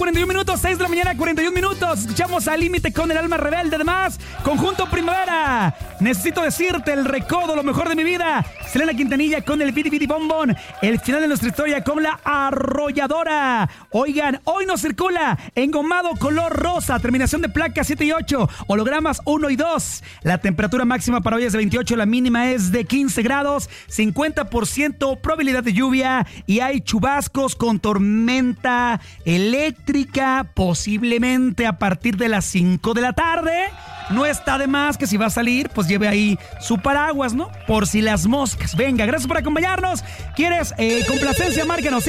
41 minutos, 6 de la mañana, 41 minutos. Escuchamos Al Límite con El Alma Rebelde. Además, Conjunto Primavera. Necesito decirte, El Recodo, lo mejor de mi vida. Selena Quintanilla con El Bidi Bidi Bombón. El final de nuestra historia con La Arrolladora. Oigan, hoy nos circula engomado color rosa, terminación de placa 7 y 8, hologramas 1 y 2. La temperatura máxima para hoy es de 28, la mínima es de 15 grados, 50% probabilidad de lluvia y hay chubascos con tormenta eléctrica posiblemente a partir de las 5 de la tarde. No está de más que si va a salir, pues lleve ahí su paraguas, ¿no? Por si las moscas. Venga, gracias por acompañarnos. ¿Quieres complacencia? Márcanos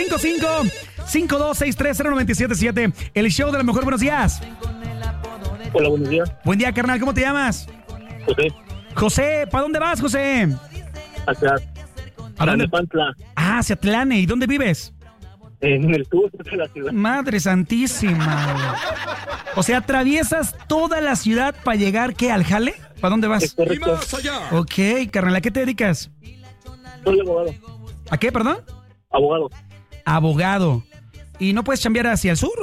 55-52630977. El show de la mejor. Buenos días. Hola, buenos días. Buen día, carnal. ¿Cómo te llamas? José. José, ¿para dónde vas, José? Hacia Tlalnepantla. Ah, hacia Tlane. ¿Y dónde vives? En el sur de la ciudad. Madre santísima. O sea, atraviesas toda la ciudad para llegar, ¿qué? ¿Al jale? ¿Para dónde vas? Es correcto. Ok, carnal, ¿a qué te dedicas? Soy abogado. ¿A qué, perdón? Abogado. Abogado. ¿Y no puedes chambear hacia el sur?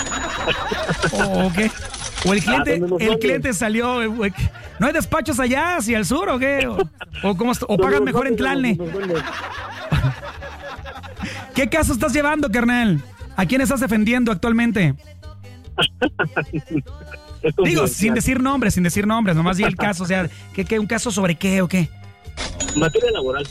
¿O qué? ¿O el cliente salió? ¿No hay despachos allá hacia el sur o qué? ¿O pagan mejor en Tlalne? ¿Qué caso estás llevando, carnal? ¿A quién estás defendiendo actualmente? Digo, sin decir nombres, nomás di el caso, o sea, ¿un caso sobre qué o qué? Materia laboral.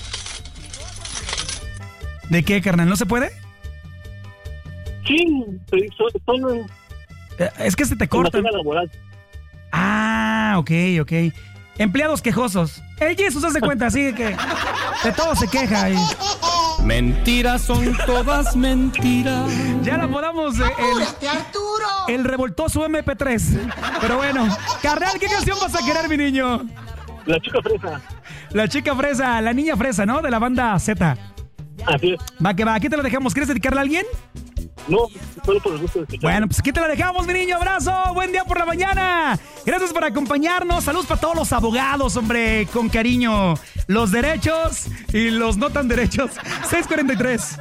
¿De qué, carnal? ¿No se puede? Sí, son es que se te corta. materia laboral. Ah, ok. Empleados quejosos. El Jesus hace cuenta, así que de todo se queja. Mentiras son todas mentiras. Ya la podamos el revoltoso MP3. Pero bueno, carnal, ¿qué canción vas a querer, mi niño? La chica fresa. La chica fresa, la niña fresa, ¿no? De la banda Z. Así es. Va que va, aquí te la dejamos. ¿Quieres dedicarla a alguien? No, solo por el gusto de escuchar. Bueno, pues aquí te la dejamos, mi niño. Abrazo, buen día por la mañana. Gracias por acompañarnos. Saludos para todos los abogados, hombre, con cariño. Los derechos y los no tan derechos. 6:43.